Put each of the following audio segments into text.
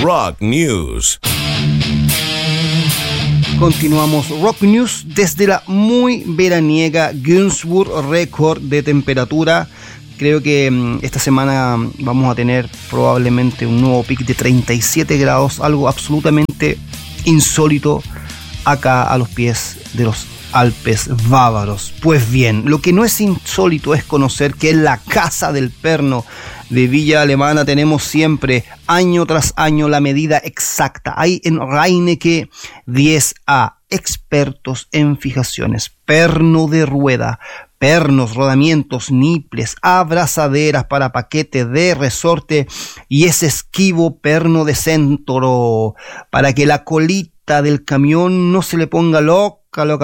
Rock News. Continuamos Rock News desde la muy veraniega Günzburg, récord de temperatura. Creo que esta semana vamos a tener probablemente un nuevo pic de 37 grados, algo absolutamente insólito acá a los pies de los Alpes bávaros. Pues bien, lo que no es insólito es conocer que en la Casa del Perno de Villa Alemana tenemos siempre, año tras año, la medida exacta. Hay en Reinecke 10A, expertos en fijaciones, perno de rueda, pernos, rodamientos, niples, abrazaderas para paquete de resorte y ese esquivo perno de centro para que la colita del camión no se le ponga loca.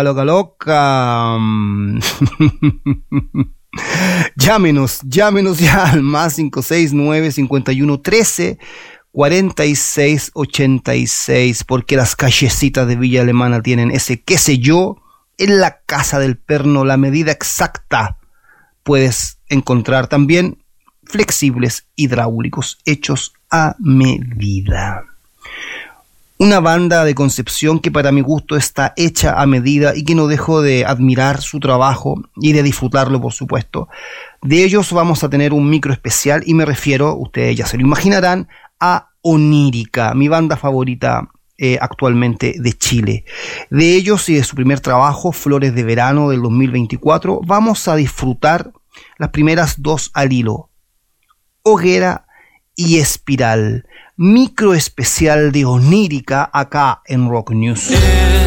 Llámenos ya al más 569 51 13 46 86, porque las callecitas de Villa Alemana tienen ese qué sé yo. En la Casa del Perno la medida exacta. Puedes encontrar también flexibles hidráulicos hechos a medida. Una banda de Concepción que para mi gusto está hecha a medida y que no dejo de admirar su trabajo y de disfrutarlo, por supuesto. De ellos vamos a tener un micro especial y me refiero, ustedes ya se lo imaginarán, a Onírica, mi banda favorita actualmente de Chile. De ellos y de su primer trabajo, Flores de Verano del 2024, vamos a disfrutar las primeras dos al hilo, Hoguera y Espiral. Micro especial de Onírica acá en Rock News.